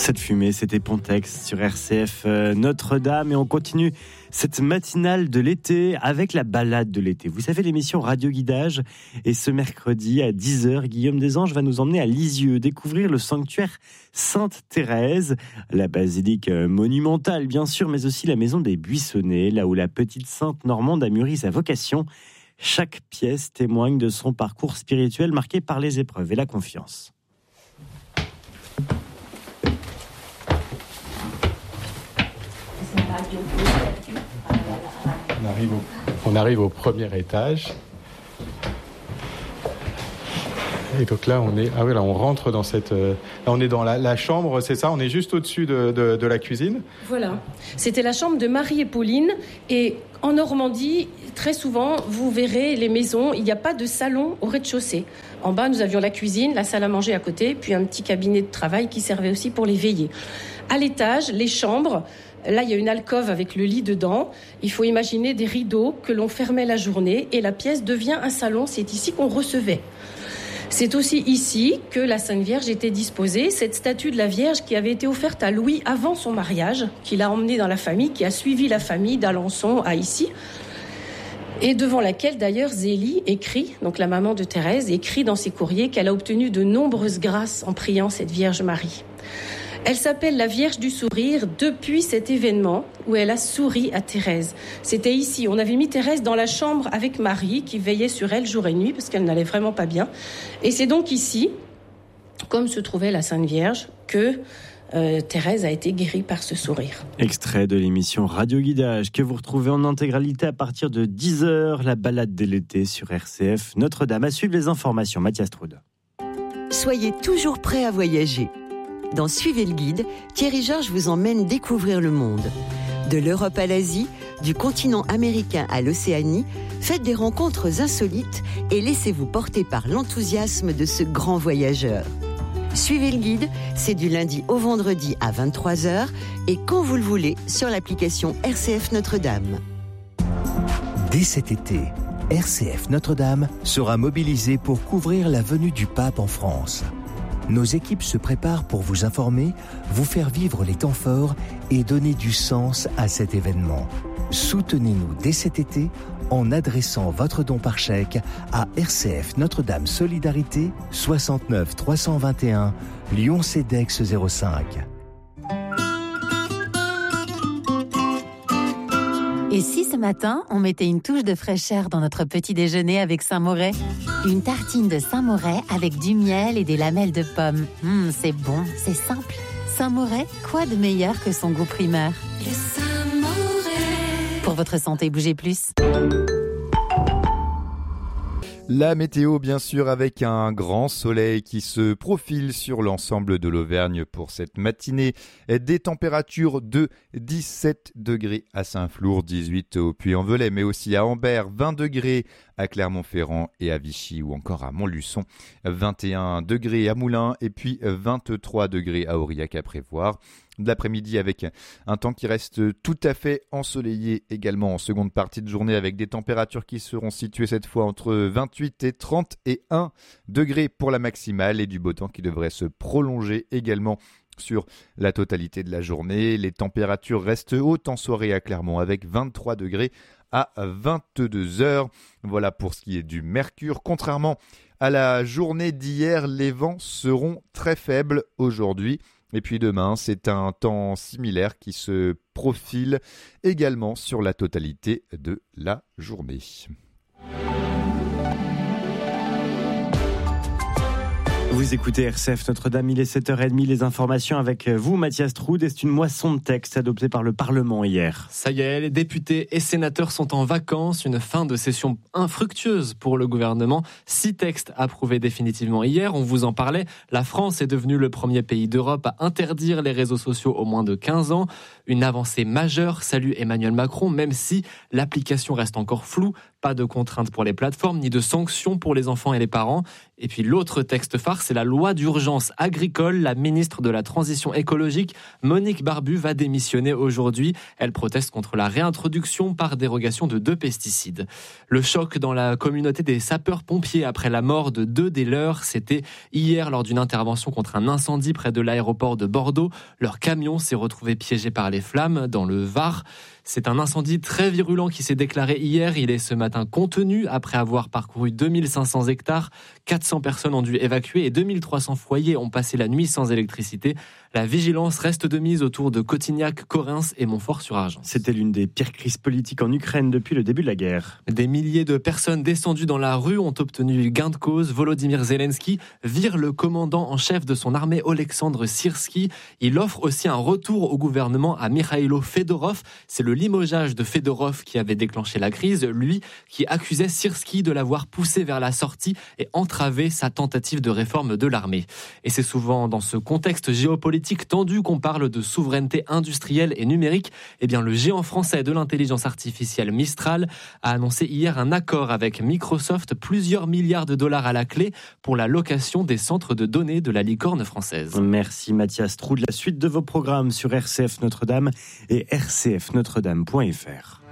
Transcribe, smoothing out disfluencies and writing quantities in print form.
Cette fumée, c'était Pontex sur RCF Notre-Dame et on continue cette matinale de l'été avec la balade de l'été. Vous savez, l'émission Radio Guidage et ce mercredi à 10h, Guillaume Desanges va nous emmener à Lisieux, découvrir le sanctuaire Sainte-Thérèse, la basilique monumentale bien sûr, mais aussi la maison des Buissonnets, là où la petite sainte normande a mûri sa vocation. Chaque pièce témoigne de son parcours spirituel marqué par les épreuves et la confiance. On arrive au premier étage. Et donc là, on rentre dans cette... là, on est dans la chambre, c'est ça ? On est juste au-dessus de la cuisine ? Voilà. C'était la chambre de Marie et Pauline. Et en Normandie, très souvent, vous verrez les maisons, il n'y a pas de salon au rez-de-chaussée. En bas, nous avions la cuisine, la salle à manger à côté, puis un petit cabinet de travail qui servait aussi pour les veillées. À l'étage, les chambres... Là, il y a une alcôve avec le lit dedans. Il faut imaginer des rideaux que l'on fermait la journée et la pièce devient un salon. C'est ici qu'on recevait. C'est aussi ici que la Sainte Vierge était disposée. Cette statue de la Vierge qui avait été offerte à Louis avant son mariage, qu'il a emmenée dans la famille, qui a suivi la famille d'Alençon à ici, et devant laquelle d'ailleurs Zélie écrit, donc la maman de Thérèse, écrit dans ses courriers qu'elle a obtenu de nombreuses grâces en priant cette Vierge Marie. Elle s'appelle la Vierge du Sourire depuis cet événement où elle a souri à Thérèse. C'était ici, on avait mis Thérèse dans la chambre avec Marie qui veillait sur elle jour et nuit parce qu'elle n'allait vraiment pas bien. Et c'est donc ici, comme se trouvait la Sainte Vierge, que Thérèse a été guérie par ce sourire. Extrait de l'émission Radio Guidage que vous retrouvez en intégralité à partir de 10h, la balade de l'été sur RCF Notre-Dame. À suivre les informations, Mathias Trude. Soyez toujours prêts à voyager. Dans Suivez le guide, Thierry Georges vous emmène découvrir le monde. De l'Europe à l'Asie, du continent américain à l'Océanie, faites des rencontres insolites et laissez-vous porter par l'enthousiasme de ce grand voyageur. Suivez le guide, c'est du lundi au vendredi à 23h et quand vous le voulez sur l'application RCF Notre-Dame. Dès cet été, RCF Notre-Dame sera mobilisée pour couvrir la venue du pape en France. Nos équipes se préparent pour vous informer, vous faire vivre les temps forts et donner du sens à cet événement. Soutenez-nous dès cet été en adressant votre don par chèque à RCF Notre-Dame Solidarité 69 321 Lyon-Cedex 05. Et si ce matin, on mettait une touche de fraîcheur dans notre petit déjeuner avec Saint-Moret ? Une tartine de Saint-Moret avec du miel et des lamelles de pommes. C'est bon, c'est simple. Saint-Moret, quoi de meilleur que son goût primaire ? Le Saint-Moret. Pour votre santé, bougez plus. La météo, bien sûr, avec un grand soleil qui se profile sur l'ensemble de l'Auvergne pour cette matinée. Des températures de 17 degrés à Saint-Flour, 18 au Puy-en-Velay, mais aussi à Ambert, 20 degrés à Clermont-Ferrand et à Vichy ou encore à Montluçon, 21 degrés à Moulins et puis 23 degrés à Aurillac à prévoir. De l'après-midi avec un temps qui reste tout à fait ensoleillé également en seconde partie de journée avec des températures qui seront situées cette fois entre 28 et 31 degrés pour la maximale et du beau temps qui devrait se prolonger également sur la totalité de la journée. Les températures restent hautes en soirée à Clermont avec 23 degrés à 22 heures. Voilà pour ce qui est du mercure. Contrairement à la journée d'hier, les vents seront très faibles aujourd'hui. Et puis demain, c'est un temps similaire qui se profile également sur la totalité de la journée. Vous écoutez RCF Notre-Dame, il est 7h30, les informations avec vous, Mathias Trude, et c'est une moisson de textes adoptée par le Parlement hier. Ça y est, les députés et sénateurs sont en vacances, une fin de session infructueuse pour le gouvernement. 6 textes approuvés définitivement hier, on vous en parlait. La France est devenue le premier pays d'Europe à interdire les réseaux sociaux aux moins de 15 ans. Une avancée majeure, salue Emmanuel Macron, même si l'application reste encore floue. Pas de contraintes pour les plateformes, ni de sanctions pour les enfants et les parents. Et puis l'autre texte phare, c'est la loi d'urgence agricole. La ministre de la Transition écologique, Monique Barbu, va démissionner aujourd'hui. Elle proteste contre la réintroduction par dérogation de 2 pesticides. Le choc dans la communauté des sapeurs-pompiers après la mort de 2 des leurs, c'était hier lors d'une intervention contre un incendie près de l'aéroport de Bordeaux. Leur camion s'est retrouvé piégé par les flammes dans le Var. C'est un incendie très virulent qui s'est déclaré hier. Il est ce matin contenu après avoir parcouru 2500 hectares. 400 personnes ont dû évacuer et 2300 foyers ont passé la nuit sans électricité. La vigilance reste de mise autour de Cotignac, Corinth et Montfort-sur-Argens. C'était l'une des pires crises politiques en Ukraine depuis le début de la guerre. Des milliers de personnes descendues dans la rue ont obtenu gain de cause. Volodymyr Zelensky vire le commandant en chef de son armée, Oleksandr Syrski. Il offre aussi un retour au gouvernement à Mikhailo Fedorov. C'est le limogeage de Fedorov qui avait déclenché la crise, lui qui accusait Syrski de l'avoir poussé vers la sortie et entravé sa tentative de réforme de l'armée. Et c'est souvent dans ce contexte géopolitique tendu qu'on parle de souveraineté industrielle et numérique. Eh bien, le géant français de l'intelligence artificielle Mistral a annoncé hier un accord avec Microsoft, plusieurs milliards de dollars à la clé pour la location des centres de données de la licorne française. Merci Mathias Troud. La suite de vos programmes sur RCF Notre-Dame et rcfnotredame.fr.